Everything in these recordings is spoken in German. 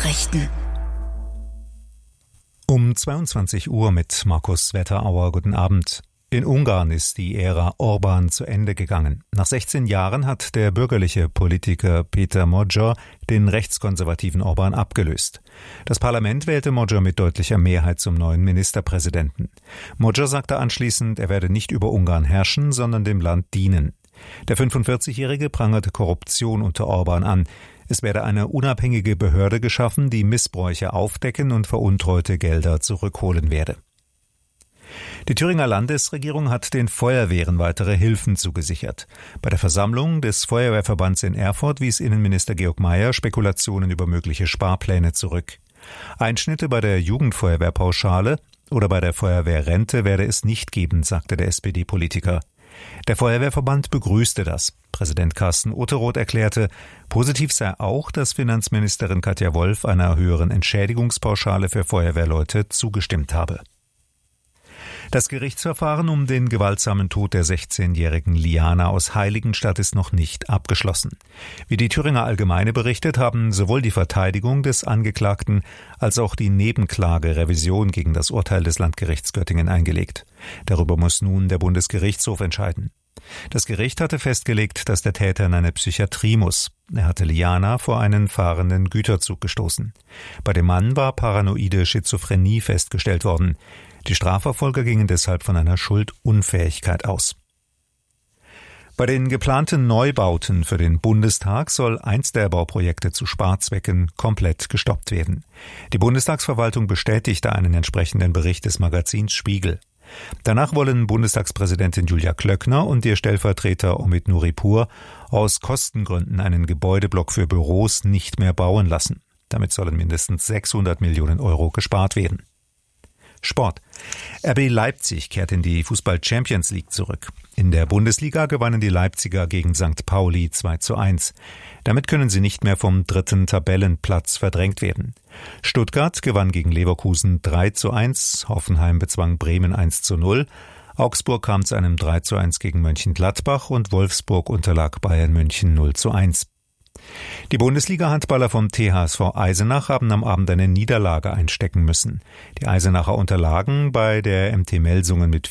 Nachrichten. Um 22 Uhr mit Markus Wetterauer. Guten Abend. In Ungarn ist die Ära Orbán zu Ende gegangen. Nach 16 Jahren hat der bürgerliche Politiker Péter Magyar den rechtskonservativen Orbán abgelöst. Das Parlament wählte Magyar mit deutlicher Mehrheit zum neuen Ministerpräsidenten. Magyar sagte anschließend, er werde nicht über Ungarn herrschen, sondern dem Land dienen. Der 45-Jährige prangerte Korruption unter Orbán an. Es werde eine unabhängige Behörde geschaffen, die Missbräuche aufdecken und veruntreute Gelder zurückholen werde. Die Thüringer Landesregierung hat den Feuerwehren weitere Hilfen zugesichert. Bei der Versammlung des Feuerwehrverbands in Erfurt wies Innenminister Georg Mayer Spekulationen über mögliche Sparpläne zurück. Einschnitte bei der Jugendfeuerwehrpauschale oder bei der Feuerwehrrente werde es nicht geben, sagte der SPD-Politiker. Der Feuerwehrverband begrüßte das. Präsident Carsten Utteroth erklärte, positiv sei auch, dass Finanzministerin Katja Wolf einer höheren Entschädigungspauschale für Feuerwehrleute zugestimmt habe. Das Gerichtsverfahren um den gewaltsamen Tod der 16-jährigen Liana aus Heiligenstadt ist noch nicht abgeschlossen. Wie die Thüringer Allgemeine berichtet, haben sowohl die Verteidigung des Angeklagten als auch die Nebenklage Revision gegen das Urteil des Landgerichts Göttingen eingelegt. Darüber muss nun der Bundesgerichtshof entscheiden. Das Gericht hatte festgelegt, dass der Täter in eine Psychiatrie muss. Er hatte Liana vor einen fahrenden Güterzug gestoßen. Bei dem Mann war paranoide Schizophrenie festgestellt worden. Die Strafverfolger gingen deshalb von einer Schuldunfähigkeit aus. Bei den geplanten Neubauten für den Bundestag soll eins der Bauprojekte zu Sparzwecken komplett gestoppt werden. Die Bundestagsverwaltung bestätigte einen entsprechenden Bericht des Magazins Spiegel. Danach wollen Bundestagspräsidentin Julia Klöckner und ihr Stellvertreter Omid Nuripur aus Kostengründen einen Gebäudeblock für Büros nicht mehr bauen lassen. Damit sollen mindestens 600 Millionen Euro gespart werden. Sport. RB Leipzig kehrt in die Fußball-Champions League zurück. In der Bundesliga gewannen die Leipziger gegen St. Pauli 2:1. Damit können sie nicht mehr vom 3. Tabellenplatz verdrängt werden. Stuttgart gewann gegen Leverkusen 3:1, Hoffenheim bezwang Bremen 1:0, Augsburg kam zu einem 3:1 gegen Mönchengladbach und Wolfsburg unterlag Bayern München 0:1. Die Bundesliga-Handballer vom THSV Eisenach haben am Abend eine Niederlage einstecken müssen. Die Eisenacher unterlagen bei der MT Melsungen mit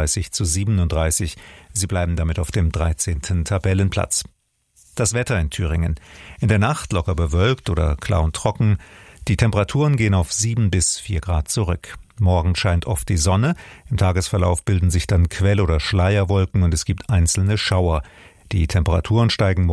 34:37. Sie bleiben damit auf dem 13. Tabellenplatz. Das Wetter in Thüringen. In der Nacht locker bewölkt oder klar und trocken. Die Temperaturen gehen auf 7 bis 4 Grad zurück. Morgen scheint oft die Sonne. Im Tagesverlauf bilden sich dann Quell- oder Schleierwolken und es gibt einzelne Schauer. Die Temperaturen steigen